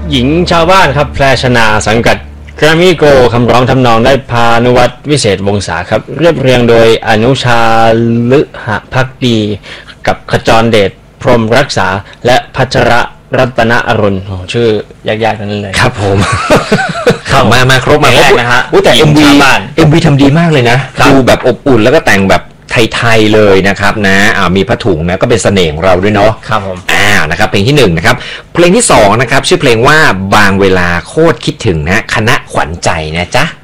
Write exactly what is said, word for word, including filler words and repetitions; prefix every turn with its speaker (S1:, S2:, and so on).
S1: หญิงชาวบ้านครับแพรชนาสังกัดแกรมมี่โกคำร้องทำนองได้พานุวัฒน์วิเศษวงศาครับเรียบเรียงโดยอนุชาลึหะภักดีกับขจรเดชพรหมรักษาและพัชระรัตนอรุณโอ้ชื่อยากๆทั้งนั้นเลย
S2: ครับผมเข้ามามาครบมา
S1: แรกนะฮะ
S2: แต่ เอ็ม วี เอ็ม วี ทำดีมากเลยนะดูแบบอบอุ่นแล้วก็แต่งแบบไทยๆเลยนะครับนะอ่ามีผ้าถุงนะก็เป็นเสน่ห์ของเราด้วยเนาะ
S1: ครับผม
S2: อ่านะครับเพลงที่หนึ่งนะครับเพลงที่สองนะครับชื่อเพลงว่าบางเวลาโคตรคิดถึงนะคณะขวัญใจนะจ๊ะ